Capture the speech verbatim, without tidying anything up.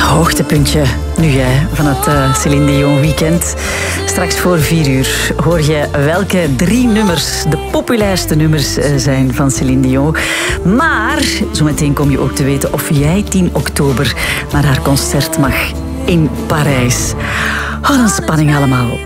hoogtepuntje nu hè, van het uh, Céline Dion weekend. Straks voor vier uur hoor je welke drie nummers de populairste nummers uh, zijn van Céline Dion. Maar zometeen kom je ook te weten of jij tien oktober naar haar concert mag in Parijs. Wat een spanning allemaal.